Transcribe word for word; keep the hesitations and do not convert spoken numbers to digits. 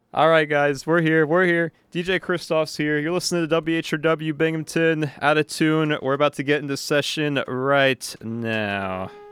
All right, guys, we're here. We're here. D J Christoph's here. You're listening to W H R W Binghamton. Out of tune. We're about to get into session right now.